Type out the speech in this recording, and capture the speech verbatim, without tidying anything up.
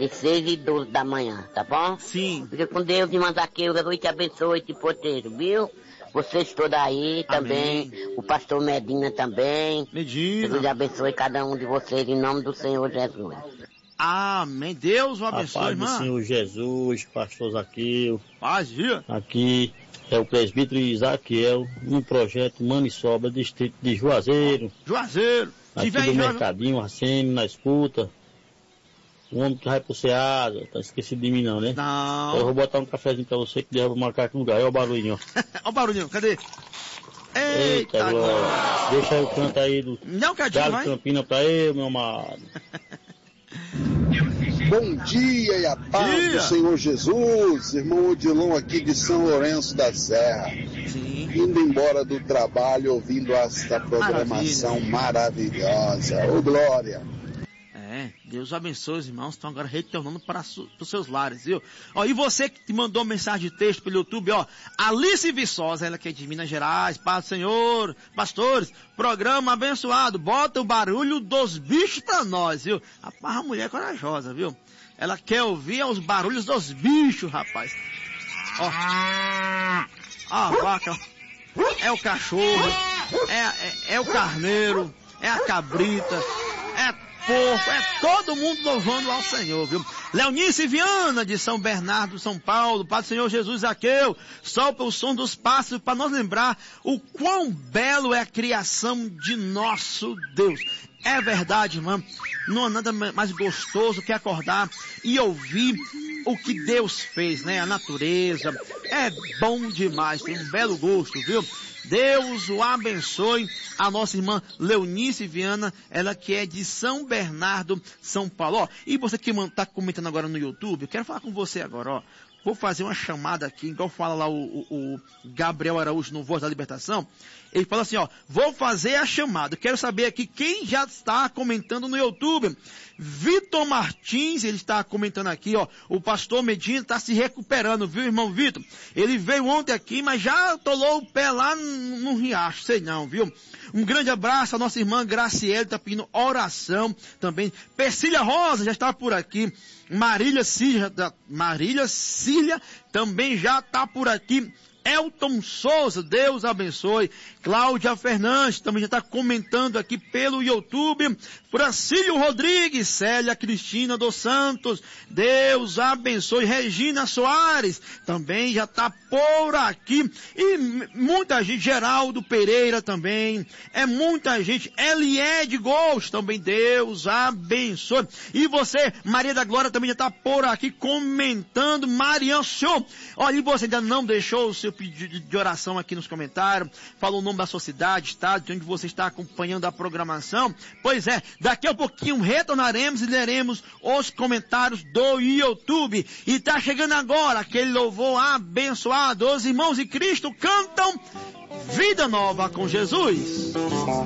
entre seis e doze da manhã, tá bom? Sim. Fica com Deus e manda que o Jesus te abençoe, te proteja, viu? Vocês todos aí também, amém. O pastor Medina também. Medina. Jesus abençoe cada um de vocês em nome do Senhor Jesus. Amém. Deus o abençoe, a paz irmão. do Senhor Jesus, pastor Zaqueu. Paz, dia. Aqui é o presbítero Isaquiel, um projeto Maniçoba, distrito de Juazeiro. Juazeiro. Aqui do aí, Mercadinho, Arsenio, na escuta. O homem que vai pro Ceasa, tá esquecido de mim não, né? Não. Eu vou botar um cafezinho pra você que derruba o macaco no lugar. Olha o barulhinho, ó. Olha o barulhinho, cadê? Eita, Eita agora. Deixa eu cantar aí do não, Cadinho, Galo Campina pra eu, meu amado. Bom dia e a paz dia. do Senhor Jesus, irmão Odilon aqui de São Lourenço da Serra. Sim. Indo embora do trabalho, ouvindo esta programação Maravilha. maravilhosa. Ô glória! É, Deus abençoe os irmãos, estão agora retornando para, su, para os seus lares, viu? Ó, e você que te mandou mensagem de texto pelo YouTube, ó, Alice Viçosa, ela que é de Minas Gerais, paz do Senhor, pastores, programa abençoado, bota o barulho dos bichos pra nós, viu? Rapaz, a mulher é corajosa, viu? Ela quer ouvir os barulhos dos bichos, rapaz. Ó, a vaca, é o cachorro, é, é, é o carneiro, é a cabrita, é porco, é todo mundo louvando ao Senhor, viu? Leonice Viana, de São Bernardo, São Paulo, Pai do Senhor Jesus Zaqueu, solta o som dos pássaros para nos lembrar o quão belo é a criação de nosso Deus. É verdade, irmão, não há nada mais gostoso que acordar e ouvir o que Deus fez, né? A natureza, é bom demais, tem um belo gosto, viu? Deus o abençoe, a nossa irmã Leonice Viana, ela que é de São Bernardo, São Paulo. Ó, e você que está comentando agora no YouTube, eu quero falar com você agora, ó. Vou fazer uma chamada aqui, igual fala lá o, o, o Gabriel Araújo no Voz da Libertação. Ele fala assim, ó, vou fazer a chamada. Eu quero saber aqui quem já está comentando no YouTube. Vitor Martins, ele está comentando aqui, ó. O pastor Medina está se recuperando, viu, irmão Vitor? Ele veio ontem aqui, mas já atolou o pé lá no, no riacho, sei não, viu? Um grande abraço à nossa irmã Graciele, está pedindo oração também. Persília Rosa já está por aqui. Marília Cília, Marília Cília também já está por aqui. Elton Souza, Deus abençoe. Cláudia Fernandes também já está comentando aqui pelo YouTube. Francílio Rodrigues, Célia Cristina dos Santos, Deus abençoe. Regina Soares também já está por aqui. E muita gente, Geraldo Pereira também, é muita gente. Eliede Gomes também, Deus abençoe. E você, Maria da Glória, também já está por aqui comentando. Marian Show, olha, e você ainda não deixou o seu pedido de oração aqui nos comentários, falou o nome da sua cidade, estado, de onde você está acompanhando a programação. Pois é, daqui a pouquinho retornaremos e leremos os comentários do YouTube. E está chegando agora aquele louvor abençoado. Os irmãos de Cristo cantam Vida Nova com Jesus.